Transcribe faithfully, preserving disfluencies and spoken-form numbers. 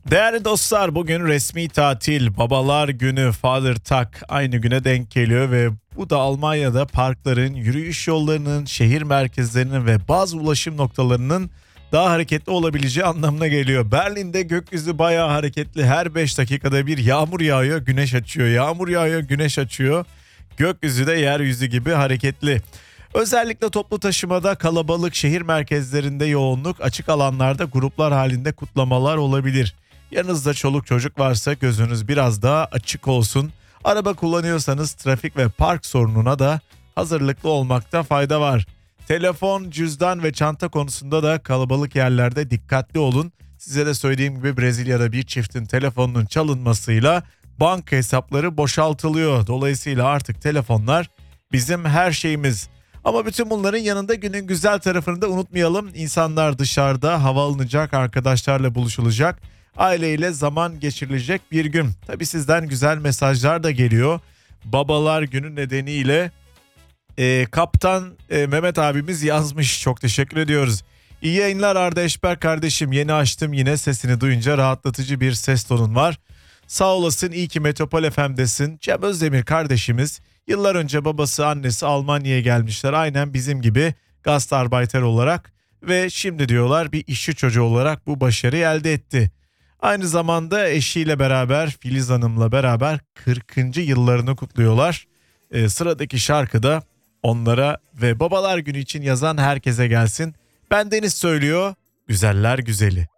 Değerli dostlar, bugün resmi tatil, Babalar Günü, Father Tak aynı güne denk geliyor ve bu da Almanya'da parkların, yürüyüş yollarının, şehir merkezlerinin ve bazı ulaşım noktalarının daha hareketli olabileceği anlamına geliyor. Berlin'de gökyüzü bayağı hareketli. Her beş dakikada bir yağmur yağıyor, güneş açıyor. Yağmur yağıyor, güneş açıyor. Gökyüzü de yeryüzü gibi hareketli. Özellikle toplu taşımada kalabalık, şehir merkezlerinde yoğunluk, açık alanlarda gruplar halinde kutlamalar olabilir. Yanınızda çoluk çocuk varsa gözünüz biraz daha açık olsun. Araba kullanıyorsanız trafik ve park sorununa da hazırlıklı olmakta fayda var. Telefon, cüzdan ve çanta konusunda da kalabalık yerlerde dikkatli olun. Size de söylediğim gibi Brezilya'da bir çiftin telefonunun çalınmasıyla banka hesapları boşaltılıyor. Dolayısıyla artık telefonlar bizim her şeyimiz. Ama bütün bunların yanında günün güzel tarafını da unutmayalım. İnsanlar dışarıda, hava alınacak, arkadaşlarla buluşulacak, aileyle zaman geçirilecek bir gün. Tabii sizden güzel mesajlar da geliyor. Babalar Günü nedeniyle e, Kaptan e, Mehmet abimiz yazmış. Çok teşekkür ediyoruz. İyi yayınlar Arda Eşber kardeşim. Yeni açtım, yine sesini duyunca rahatlatıcı bir ses tonun var. Sağ olasın, iyi ki Metropol F M'desin. Cem Özdemir kardeşimiz yıllar önce babası annesi Almanya'ya gelmişler. Aynen bizim gibi gastarbeiter olarak ve şimdi diyorlar bir işçi çocuğu olarak bu başarıyı elde etti. Aynı zamanda eşiyle beraber, Filiz Hanım'la beraber kırkıncı yıllarını kutluyorlar. Ee, sıradaki şarkı da onlara ve Babalar Günü için yazan herkese gelsin. Bendeniz söylüyor, güzeller güzeli.